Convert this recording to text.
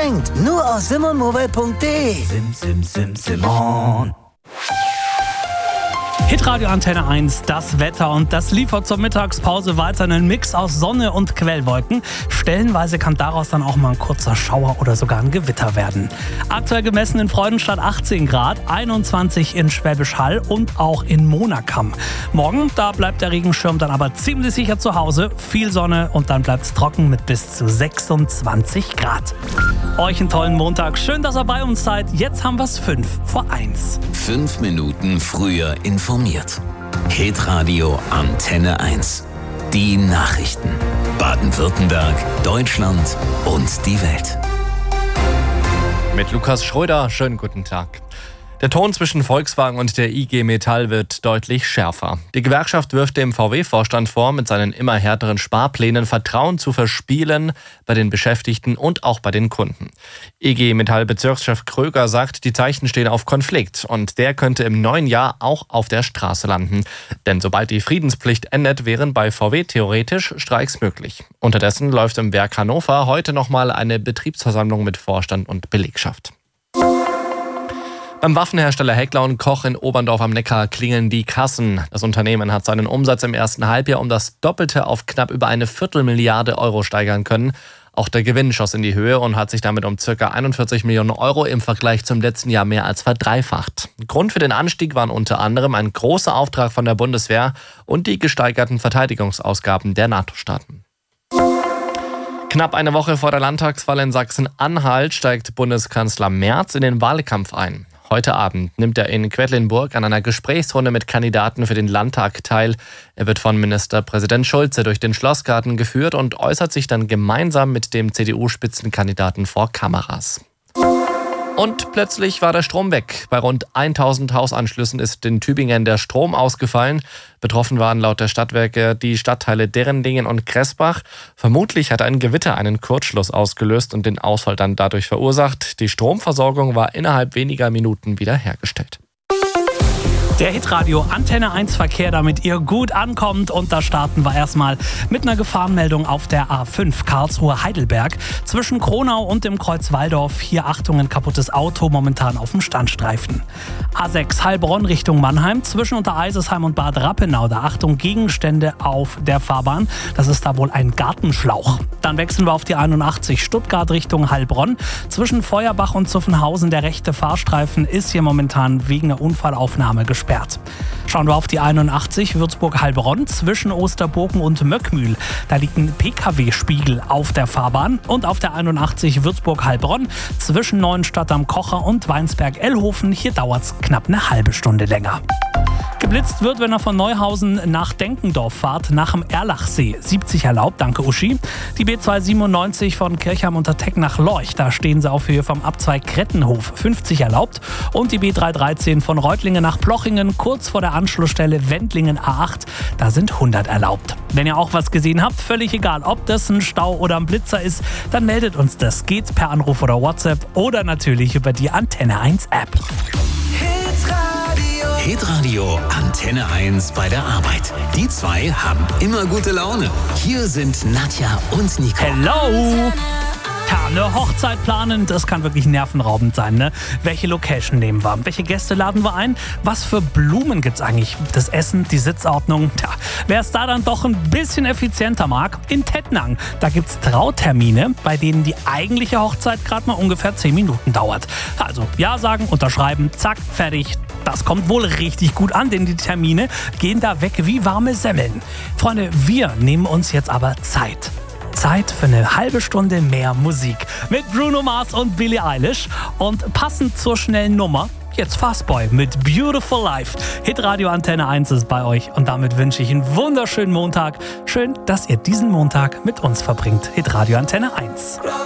geschenkt. Nur aus simonmobile.de. Simon. Hitradio Antenne 1, das Wetter, und das liefert zur Mittagspause weiter einen Mix aus Sonne und Quellwolken. Stellenweise kann daraus dann auch mal ein kurzer Schauer oder sogar ein Gewitter werden. Aktuell gemessen in Freudenstadt 18 Grad, 21 in Schwäbisch Hall und auch in Monakam. Morgen, da bleibt der Regenschirm dann aber ziemlich sicher zu Hause. Viel Sonne und dann bleibt es trocken mit bis zu 26 Grad. Euch einen tollen Montag. Schön, dass ihr bei uns seid. Jetzt haben wir es 5:01. 5 Minuten früher informiert. Hitradio Antenne 1. Die Nachrichten. Baden-Württemberg, Deutschland und die Welt. Mit Lukas Schröder, schönen guten Tag. Der Ton zwischen Volkswagen und der IG Metall wird deutlich schärfer. Die Gewerkschaft wirft dem VW-Vorstand vor, mit seinen immer härteren Sparplänen Vertrauen zu verspielen bei den Beschäftigten und auch bei den Kunden. IG Metall-Bezirkschef Kröger sagt, die Zeichen stehen auf Konflikt und der könnte im neuen Jahr auch auf der Straße landen. Denn sobald die Friedenspflicht endet, wären bei VW theoretisch Streiks möglich. Unterdessen läuft im Werk Hannover heute nochmal eine Betriebsversammlung mit Vorstand und Belegschaft. Beim Waffenhersteller Heckler & Koch in Oberndorf am Neckar klingeln die Kassen. Das Unternehmen hat seinen Umsatz im ersten Halbjahr um das Doppelte auf knapp über 1/4 Milliarde Euro steigern können. Auch der Gewinn schoss in die Höhe und hat sich damit um ca. 41 Millionen Euro im Vergleich zum letzten Jahr mehr als verdreifacht. Grund für den Anstieg waren unter anderem ein großer Auftrag von der Bundeswehr und die gesteigerten Verteidigungsausgaben der NATO-Staaten. Knapp eine Woche vor der Landtagswahl in Sachsen-Anhalt steigt Bundeskanzler Merz in den Wahlkampf ein. Heute Abend nimmt er in Quedlinburg an einer Gesprächsrunde mit Kandidaten für den Landtag teil. Er wird von Ministerpräsident Schulze durch den Schlossgarten geführt und äußert sich dann gemeinsam mit dem CDU-Spitzenkandidaten vor Kameras. Und plötzlich war der Strom weg. Bei rund 1000 Hausanschlüssen ist in Tübingen der Strom ausgefallen. Betroffen waren laut der Stadtwerke die Stadtteile Derendingen und Kressbach. Vermutlich hat ein Gewitter einen Kurzschluss ausgelöst und den Ausfall dann dadurch verursacht. Die Stromversorgung war innerhalb weniger Minuten wiederhergestellt. Der Hitradio Antenne 1 Verkehr, damit ihr gut ankommt. Und da starten wir erstmal mit einer Gefahrenmeldung auf der A5 Karlsruhe-Heidelberg. Zwischen Kronau und dem Kreuz Walldorf. Hier Achtung, ein kaputtes Auto momentan auf dem Standstreifen. A6 Heilbronn Richtung Mannheim. Zwischen Untereisesheim und Bad Rappenau. Da Achtung, Gegenstände auf der Fahrbahn. Das ist da wohl ein Gartenschlauch. Dann wechseln wir auf die 81 Stuttgart Richtung Heilbronn. Zwischen Feuerbach und Zuffenhausen. Der rechte Fahrstreifen ist hier momentan wegen einer Unfallaufnahme gesperrt. Schauen wir auf die 81 Würzburg-Heilbronn zwischen Osterburgen und Möckmühl. Da liegt ein PKW-Spiegel auf der Fahrbahn. Und auf der 81 Würzburg-Heilbronn zwischen Neuenstadt am Kocher und Weinsberg-Ellhofen. Hier dauert es knapp eine halbe Stunde länger. Geblitzt wird, wenn er von Neuhausen nach Denkendorf fahrt, nach dem Erlachsee. 70 erlaubt, danke Uschi. Die B297 von Kirchheim unter Teck nach Lorch, da stehen sie auf Höhe vom Abzweig Krettenhof. 50 erlaubt. Und die B313 von Reutlingen nach Plochingen, kurz vor der Anschlussstelle Wendlingen A8, da sind 100 erlaubt. Wenn ihr auch was gesehen habt, völlig egal, ob das ein Stau oder ein Blitzer ist, dann meldet uns das. Geht per Anruf oder WhatsApp oder natürlich über die Antenne 1 App. Hitradio Antenne 1 bei der Arbeit. Die zwei haben immer gute Laune. Hier sind Nadja und Nico. Hello! Ja, eine Hochzeit planen, das kann wirklich nervenraubend sein, ne? Welche Location nehmen wir? Welche Gäste laden wir ein? Was für Blumen gibt's eigentlich? Das Essen, die Sitzordnung? Tja, wer es da dann doch ein bisschen effizienter mag, in Tettnang, da gibt's Trautermine, bei denen die eigentliche Hochzeit gerade mal ungefähr 10 Minuten dauert. Also, ja sagen, unterschreiben, zack, fertig. Das kommt wohl richtig gut an, denn die Termine gehen da weg wie warme Semmeln. Freunde, wir nehmen uns jetzt aber Zeit. Zeit für eine halbe Stunde mehr Musik mit Bruno Mars und Billie Eilish. Und passend zur schnellen Nummer, jetzt Fastboy mit Beautiful Life. Hitradio Antenne 1 ist bei euch und damit wünsche ich einen wunderschönen Montag. Schön, dass ihr diesen Montag mit uns verbringt. Hitradio Antenne 1.